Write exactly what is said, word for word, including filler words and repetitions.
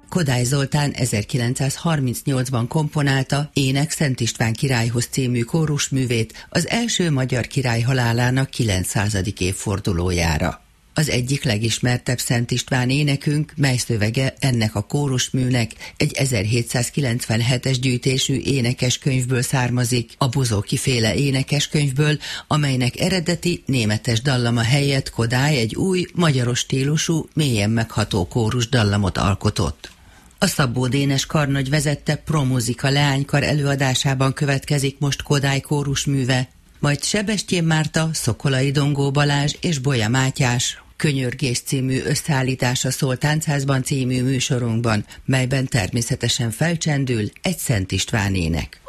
Kodály Zoltán ezerkilencszázharmincnyolcban komponálta Ének Szent István királyhoz című kórusművét az első magyar király halálának kilencszázadik évfordulójára. Az egyik legismertebb Szent István énekünk, mely szövege ennek a kórusműnek egy ezerhétszázkilencvenhetes gyűjtésű énekeskönyvből származik, a Bozóki-féle énekeskönyvből, amelynek eredeti németes dallama helyett Kodály egy új, magyaros stílusú, mélyen megható kórus dallamot alkotott. A Szabó Dénes karnagy vezette Promuzika leánykar előadásában következik most Kodály kórusműve, majd Sebestyén Márta, Szokolai Dongó Balázs és Bolya Mátyás Könyörgés című összeállítása szól Táncházban című műsorunkban, melyben természetesen felcsendül egy Szent István ének.